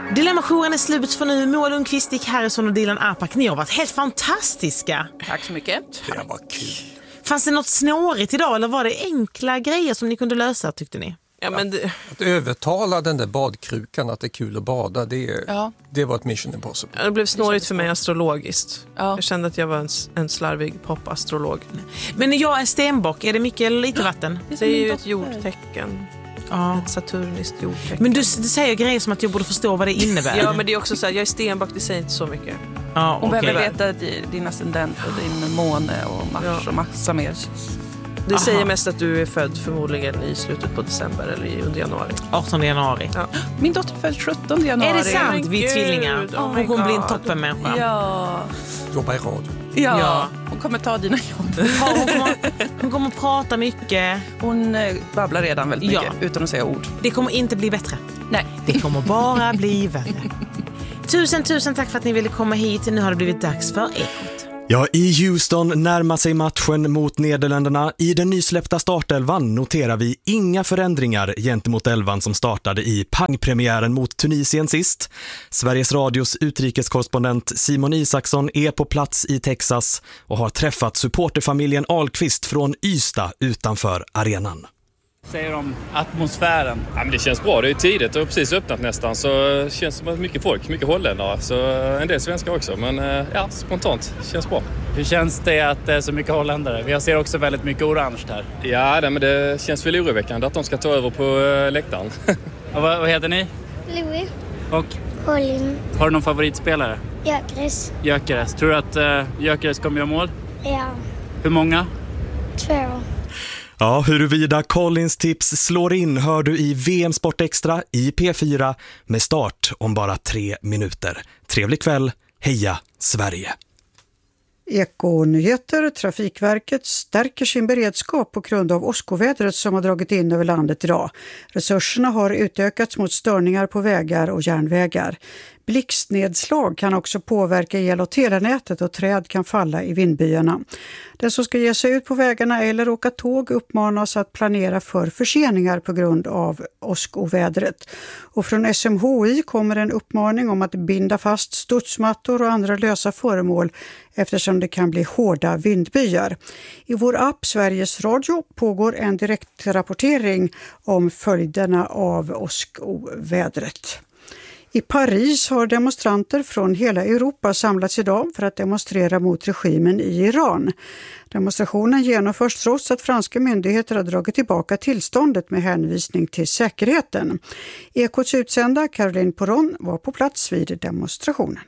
Dilemma-jouren är slut för nu. Moa Lundqvist, Dick Harrison och Dilan Apak. Ni har varit helt fantastiska. Tack så mycket. Det var kul. Fanns det något snårigt idag eller var det enkla grejer som ni kunde lösa, tyckte ni? Ja, men Att övertala den där badkrukan att det är kul att bada, det var ett mission impossible. det blev snårigt för mig astrologiskt. Ja. Jag kände att jag var en slarvig popastrolog. Men när jag är stenbock, är det mycket eller lite vatten? Det är ju ett jordtecken. Ja. Ett saturniskt jordtecken. Men du säger grejer som att jag borde förstå vad det innebär. Ja, men det är också så här, jag är stenbock, det säger inte så mycket. Ja, Hon okej. behöver veta din ascendent och din måne och mars och massa mer. Det säger mest att du är född förmodligen i slutet på december eller under januari. 18 januari. Ja. Min dotter född 17 januari. Är det sant? Men Vi är gud, tvillingar. oh my Hon blir en God. toppenmänniska. Ja. Jobba i radio. Ja. Hon kommer ta dina jobb. Hon kommer att prata mycket. Hon babblar redan väldigt mycket utan att säga ord. Det kommer inte bli bättre. Nej. Det kommer bara bli värre. Tusen tack för att ni ville komma hit. Nu har det blivit dags för Ekot. Ja, i Houston närmar sig matchen mot Nederländerna. I den nysläppta startelvan noterar vi inga förändringar gentemot elvan som startade i pangpremiären mot Tunisien sist. Sveriges Radios utrikeskorrespondent Simon Isaksson är på plats i Texas och har träffat supporterfamiljen Ahlqvist från Ystad utanför arenan. Säger om atmosfären. Ja, men det känns bra, det är tidigt och precis öppnat nästan, så det känns som att mycket folk, mycket holländare, så en del svenskar också, men ja, spontant, känns bra. Hur känns det att det är så mycket holländare? Vi ser också väldigt mycket orange här. Ja, men det känns väl oroväckande att de ska ta över på läktaren. Och vad heter ni? Louis. Och? Colin. Har du någon favoritspelare? Gyökeres. Tror du att Gyökeres kommer göra mål? Ja. Hur många? 2. Ja, huruvida Collins tips slår in hör du i VM Sport Extra i P4 med start om bara 3 minuter. Trevlig kväll, heja Sverige! Eko-nyheter. Trafikverket stärker sin beredskap på grund av åskovädret som har dragit in över landet idag. Resurserna har utökats mot störningar på vägar och järnvägar. Blixtnedslag kan också påverka el- och telenätet och träd kan falla i vindbyarna. Den som ska ge sig ut på vägarna eller åka tåg uppmanas att planera för förseningar på grund av åskovädret. Och från SMHI kommer en uppmaning om att binda fast studsmattor och andra lösa föremål eftersom det kan bli hårda vindbyar. I vår app Sveriges Radio pågår en direktrapportering om följderna av åskovädret. I Paris har demonstranter från hela Europa samlats idag för att demonstrera mot regimen i Iran. Demonstrationen genomförs trots att franska myndigheter har dragit tillbaka tillståndet med hänvisning till säkerheten. Ekots utsända Caroline Poron var på plats vid demonstrationen.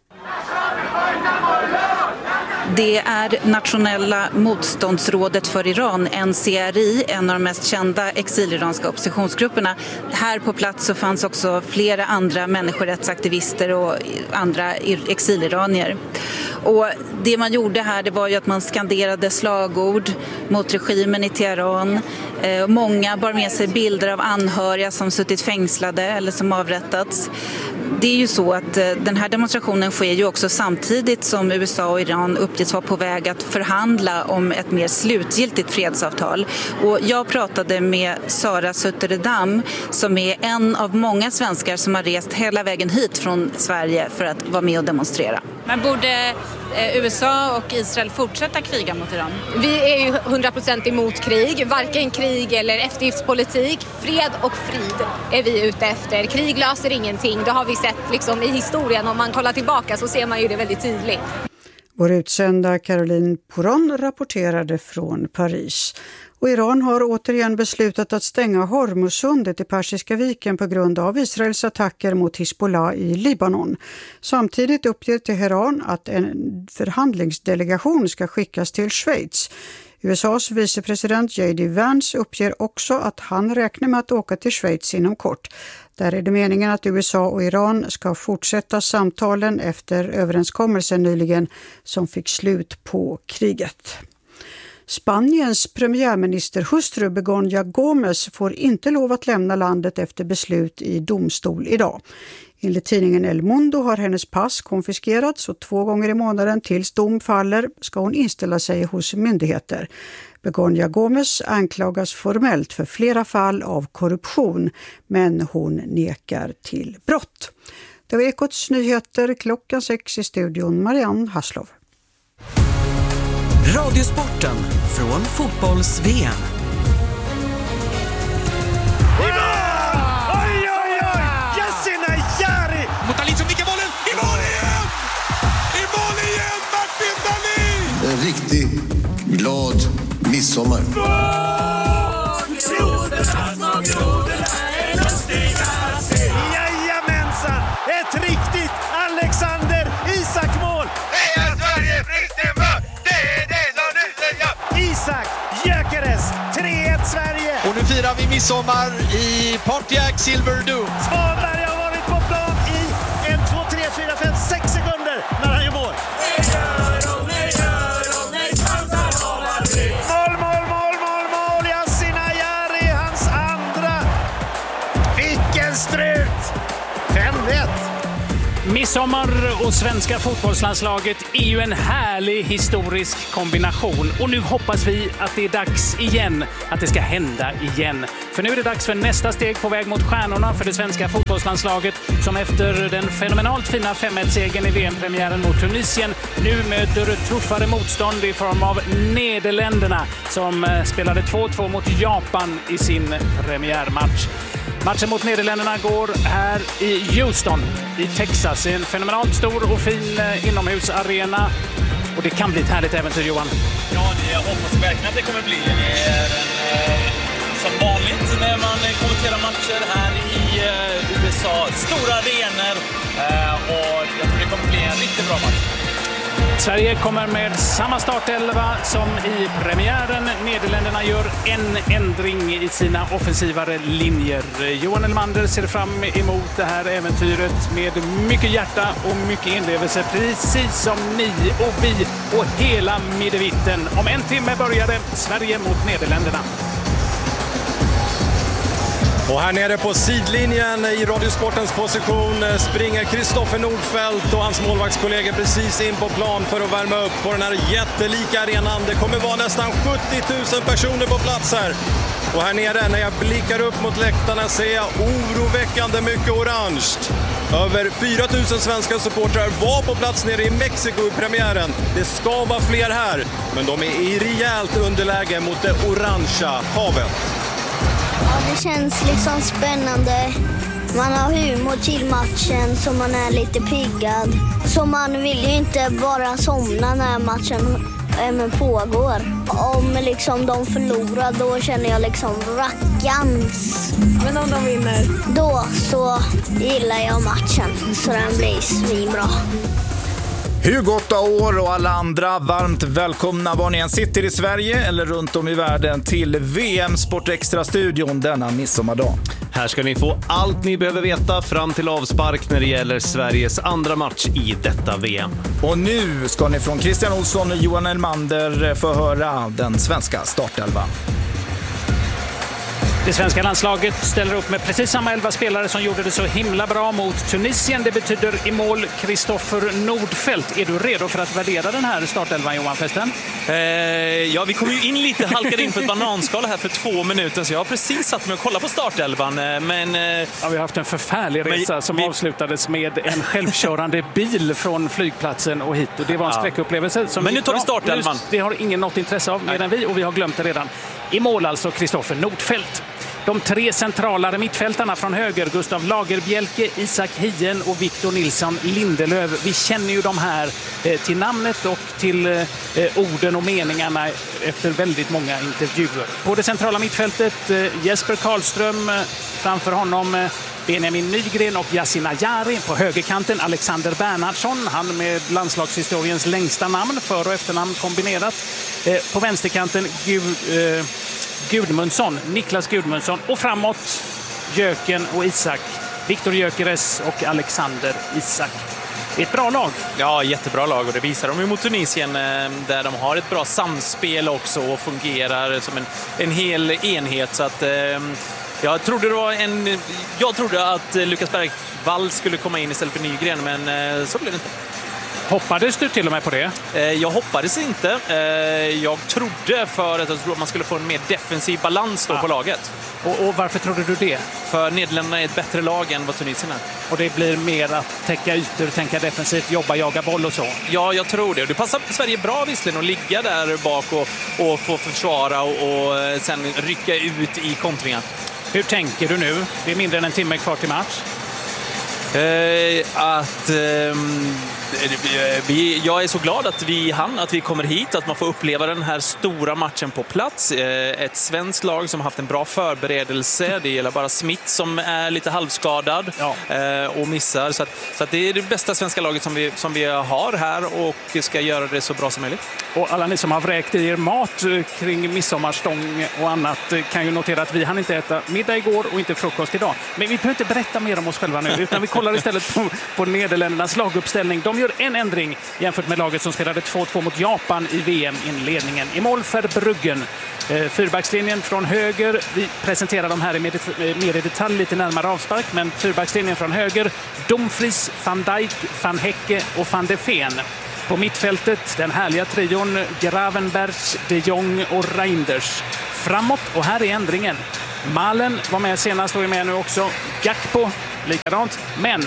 Det är Nationella motståndsrådet för Iran, NCRI, en av de mest kända exiliranska oppositionsgrupperna. Här på plats så fanns också flera andra människorättsaktivister och andra exiliranier. Och det man gjorde här, det var ju att man skanderade slagord mot regimen i Teheran. Många bar med sig bilder av anhöriga som suttit fängslade eller som avrättats. Det är ju så att den här demonstrationen sker ju också samtidigt som USA och Iran uppges vara på väg att förhandla om ett mer slutgiltigt fredsavtal. Och jag pratade med Sara Sutterdam som är en av många svenskar som har rest hela vägen hit från Sverige för att vara med och demonstrera. Men borde USA och Israel fortsätta kriga mot Iran? Vi är ju 100% emot krig, varken krig eller eftergiftspolitik. Fred och frid är vi ute efter. Krig löser ingenting, det har vi sett liksom i historien. Om man kollar tillbaka så ser man ju det väldigt tydligt. Vår utsända Caroline Poron rapporterade från Paris. Och Iran har återigen beslutat att stänga Hormuzsundet i Persiska viken på grund av Israels attacker mot Hizbollah i Libanon. Samtidigt uppger Teheran att en förhandlingsdelegation ska skickas till Schweiz. USAs vicepresident J.D. Vance uppger också att han räknar med att åka till Schweiz inom kort. Där är det meningen att USA och Iran ska fortsätta samtalen efter överenskommelsen nyligen som fick slut på kriget. Spaniens premiärministerhustru Begoña Gómez får inte lov att lämna landet efter beslut i domstol idag. Enligt tidningen El Mundo har hennes pass konfiskerats och 2 gånger i månaden tills dom faller ska hon inställa sig hos myndigheter. Begoña Gómez anklagas formellt för flera fall av korruption men hon nekar till brott. Det var Ekots nyheter klockan 6 i studion. Marianne Haslov. Radiosporten från fotbolls-VM. Oj, oj, oj! Yasin Ayari! Motalizzo nickar bollen! I mål igen! I mål igen, Martin Dahlin! En riktig glad midsommar. Jajamensan! Ett riktigt Alexander Isak-mål! Det är Sverige Fristenberg! Det är det som nu säger! Isak Gyökeres, 3-1 Sverige! Och nu firar vi midsommar i Pontiac Silverdome. Svanberg har varit på plan i 1, 2, 3, 4, 5, 6 sekunder när han gör mål. Mål! Yasin Ayari, hans andra. Vilken strut! 5-1. Midsommar och svenska fotbollslandslaget är ju en härlig historisk kombination. Och nu hoppas vi att det är dags igen, att det ska hända igen. För nu är det dags för nästa steg på väg mot stjärnorna för det svenska fotbollslandslaget som efter den fenomenalt fina 5-1-segern i VM-premiären mot Tunisien nu möter tuffare motstånd i form av Nederländerna som spelade 2-2 mot Japan i sin premiärmatch. Matchen mot Nederländerna går här i Houston i Texas. En fenomenalt stor och fin inomhusarena. Och det kan bli ett härligt äventyr, Johan. Ja, jag hoppas verkligen att det kommer bli. Det är som vanligt när man kommenterar matcher här i USA. Stora arenor och jag tror det kommer bli en riktigt bra match. Sverige kommer med samma startelva som i premiären. Nederländerna gör en ändring i sina offensivare linjer. Johan Elmander ser fram emot det här äventyret med mycket hjärta och mycket inlevelse. Precis som ni och vi och hela middevitten. Om en timme började Sverige mot Nederländerna. Och här nere på sidlinjen i Radiosportens position springer Kristoffer Nordfeldt och hans målvaktskollegor precis in på plan för att värma upp på den här jättelika arenan. Det kommer vara nästan 70 000 personer på plats här. Och här nere, när jag blickar upp mot läktarna, ser jag oroväckande mycket orange. Över 4 000 svenska supportrar var på plats nere i Mexiko i premiären. Det ska vara fler här, men de är i rejält underläge mot det orangea havet. Ja, det känns liksom spännande. Man har humor till matchen så man är lite piggad. Så man vill ju inte bara somna när matchen pågår. Om liksom de förlorar då känner jag liksom rackans. Men om de vinner? Då så gillar jag matchen så den blir svinbra. Hur gott år och alla andra, varmt välkomna var ni än sitter i Sverige eller runt om i världen till VM Sport Extra-studion denna midsommardag. Här ska ni få allt ni behöver veta fram till avspark när det gäller Sveriges andra match i detta VM. Och nu ska ni från Christian Olsson och Johan Elmander få höra den svenska startelvan. Det svenska landslaget ställer upp med precis samma 11 spelare som gjorde det så himla bra mot Tunisien. Det betyder i mål Kristoffer Nordfeldt. Är du redo för att värdera den här startelvan, Johan Festen? Ja, vi kom ju in lite, halkade in på ett bananskal här för 2 minuter, så jag har precis satt mig och kollat på startelvan. Men ja, vi har haft en förfärlig resa som avslutades med en självkörande bil från flygplatsen och hit. Och det var en skräckupplevelse. Men nu tar vi startelvan. Det har ingen något intresse av mer än vi, och vi har glömt det redan. I mål alltså Kristoffer Nordfeldt. De 3 centralare mittfältarna från höger, Gustav Lagerbjälke, Isak Hien och Victor Nilsson Lindelöf. Vi känner ju de här till namnet och till orden och meningarna efter väldigt många intervjuer. På det centrala mittfältet Jesper Karlström, framför honom Benjamin Nygren och Yasin Ayari. På högerkanten Alexander Bernhardsson, han med landslagshistoriens längsta namn, för- och efternamn kombinerat. På vänsterkanten Gudmundsson, Niklas Gudmundsson, och framåt Jöken och Isak, Viktor Gyökeres och Alexander Isak. Det är ett bra lag. Ja, jättebra lag, och det visar de ju mot Tunisien där de har ett bra samspel också och fungerar som en hel enhet. Så att jag trodde att Lukas Bergvall skulle komma in istället för Nygren, men så blev det inte. Hoppades du till och med på det? Jag hoppades inte. Jag trodde för att man skulle få en mer defensiv balans då på laget. Och varför trodde du det? För Nederländerna är ett bättre lag än vad Tunisien är. Och det blir mer att täcka ytor, tänka defensivt, jobba, jaga boll och så? Ja, jag tror det. Och det passar Sverige bra visserligen att ligga där bak och få försvara och sen rycka ut i kontringar. Hur tänker du nu? Det är mindre än en timme kvar till match. Jag är så glad att vi kommer hit, att man får uppleva den här stora matchen på plats. Ett svenskt lag som har haft en bra förberedelse. Det gäller bara Smith som är lite halvskadad och missar. Så att det är det bästa svenska laget som vi har här och ska göra det så bra som möjligt. Och alla ni som har vräkt i er mat kring midsommarstång och annat kan ju notera att vi hann inte äta middag igår och inte frukost idag. Men vi behöver inte berätta mer om oss själva nu, utan vi kollar istället på Nederländernas laguppställning. De gör en ändring jämfört med laget som spelade 2-2 mot Japan i VM-inledningen. I mål Verbruggen. Fyrbackslinjen från höger. Vi presenterar de här mer i detalj lite närmare avspark, men fyrbackslinjen från höger. Dumfries, Van Dijk, Van Hecke och Van de Ven. På mittfältet den härliga trion Gravenberch, de Jong och Reinders. Framåt, och här är ändringen. Malen var med senast och är med nu också. Gakpo, likadant. Men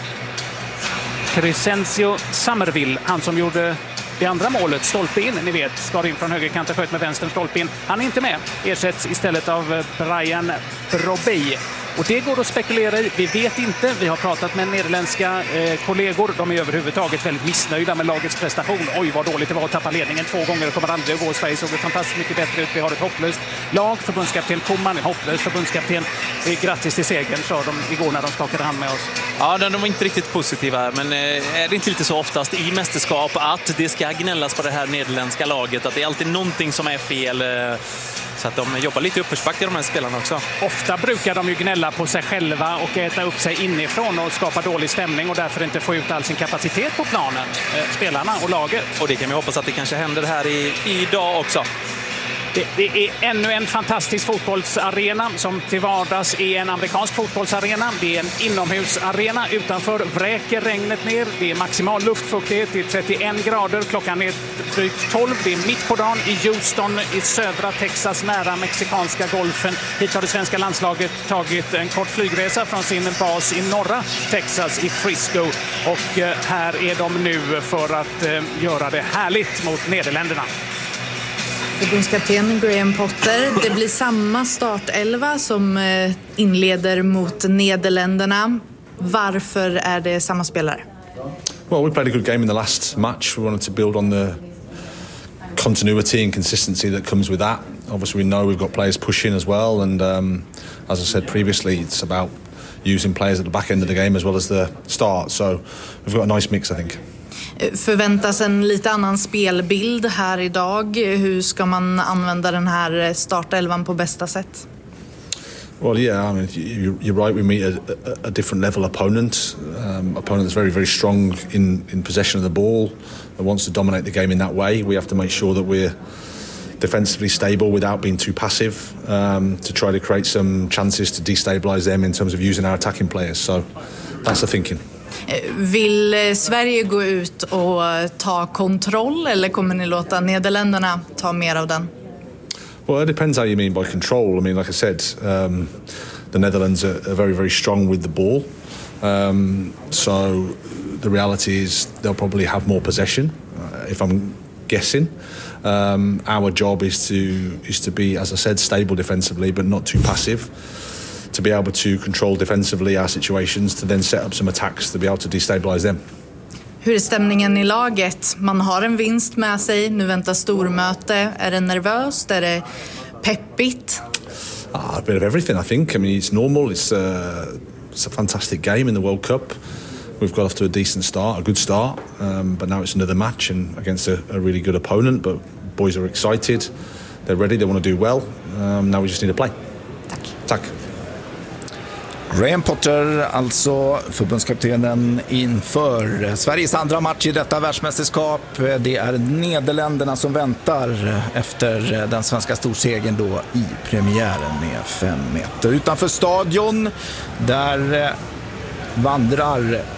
Crescencio Summerville, han som gjorde det andra målet, stolpe in, ni vet, skar in från högerkanten, sköt med vänstern, stolpe in. Han är inte med, ersätts istället av Brian Brobey. Och det går att spekulera i, vi vet inte. Vi har pratat med nederländska kollegor. De är överhuvudtaget väldigt missnöjda med lagets prestation. Oj, vad dåligt det var att tappa ledningen 2 gånger. Det kommer aldrig att gå. Sverige såg fantastiskt mycket bättre ut. Vi har ett hopplöst lag. Förbundskapten Koeman, en hopplös förbundskapten. Grattis till segern, sa de igår när de skakade hand med oss. Ja, de var inte riktigt positiva. Men är det inte lite så oftast i mästerskap att det ska gnällas på det här nederländska laget? Att det är alltid någonting som är fel. Så att de jobbar lite uppförsbacka, de här spelarna också. Ofta brukar de ju gnälla på sig själva och äta upp sig inifrån och skapa dålig stämning och därför inte få ut all sin kapacitet på planen, spelarna och laget. Och det kan vi hoppas att det kanske händer här idag också. Det är ännu en fantastisk fotbollsarena som till vardags är en amerikansk fotbollsarena. Det är en inomhusarena. Utanför vräker regnet ner. Det är maximal luftfuktighet. Det är 31 grader. Klockan är drygt 12. Det är mitt på dagen i Houston i södra Texas nära mexikanska golfen. Hit har det svenska landslaget tagit en kort flygresa från sin bas i norra Texas i Frisco. Och här är de nu för att göra det härligt mot Nederländerna. Förbundskapten Graham Potter, det blir samma startelva som inleder mot Nederländerna. Varför är det samma spelare? Well, we played a good game in the last match. We wanted to build on the continuity and consistency that comes with that. Obviously, we know we've got players pushing as well, and as I said previously, it's about using players at the back end of the game as well as the start. So we've got a nice mix, I think. Förväntas en lite annan spelbild här idag. Hur ska man använda den här startelvan på bästa sätt? Well, yeah, I mean, you're right. We meet a different level opponent. Opponent that's very, very strong in possession of the ball, that wants to dominate the game in that way. We have to make sure that we're defensively stable without being too passive, to try to create some chances to destabilise them in terms of using our attacking players. So that's the thinking. Vill Sverige gå ut och ta kontroll eller kommer ni låta Nederländerna ta mer av den? Well, it depends how you mean by control. I mean, like I said, the Netherlands are very, very strong with the ball. So the reality is they'll probably have more possession, if I'm guessing. Our job is to be, as I said, stable defensively, but not too passive. To be able to control defensively our situations, to then set up some attacks to be able to destabilize them. Hur är stämningen i laget? Man har en vinst med sig, nu väntar stormöte. Är det nervöst? Är det peppigt? A bit of everything, I think. I mean, it's normal. It's a fantastic game in the World Cup. We've got off to a decent start, a good start, but now it's another match and against a really good opponent. But boys are excited. They're ready. They want to do well. Now we just need to play. Tack. Graham Potter, alltså förbundskaptenen inför Sveriges andra match i detta världsmästerskap. Det är Nederländerna som väntar efter den svenska storsegern då i premiären med 5 meter. Utanför stadion, där vandrar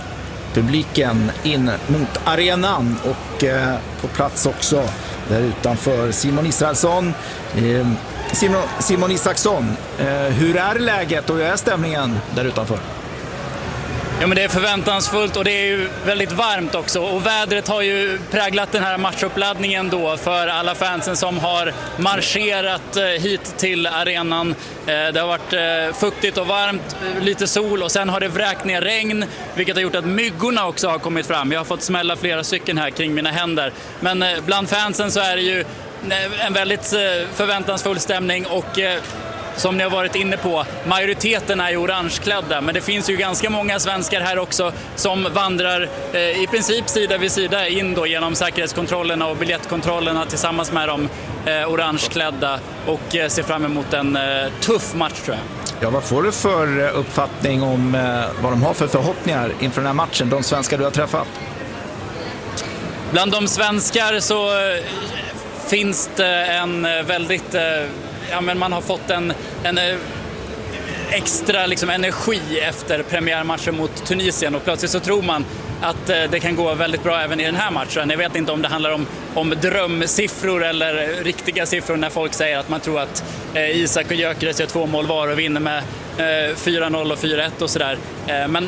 publiken in mot arenan och på plats också där utanför Simon Israelsson. Simon Isaksson, hur är läget och hur är stämningen där utanför? Ja, men det är förväntansfullt och det är ju väldigt varmt också, och vädret har ju präglat den här matchuppladdningen då för alla fansen som har marscherat hit till arenan. Det har varit fuktigt och varmt, lite sol, och sen har det vräkt ner regn, vilket har gjort att myggorna också har kommit fram. Jag har fått smälla flera stycken här kring mina händer, men bland fansen så är det ju en väldigt förväntansfull stämning, och som ni har varit inne på, majoriteten är ju orangeklädda, men det finns ju ganska många svenskar här också som vandrar i princip sida vid sida in då genom säkerhetskontrollerna och biljettkontrollerna tillsammans med de orangeklädda, och ser fram emot en tuff match, tror jag. Ja, vad får du för uppfattning om vad de har för förhoppningar inför den här matchen, de svenskar du har träffat? Bland de svenskar så finns det en väldigt... Ja, men man har fått en extra liksom energi efter premiärmatchen mot Tunisien, och plötsligt så tror man att det kan gå väldigt bra även i den här matchen. Jag vet inte om det handlar om drömsiffror eller riktiga siffror när folk säger att man tror att Isak och Gyökeres gör 2 mål var och vinner med 4-0 och 4-1 och sådär. Men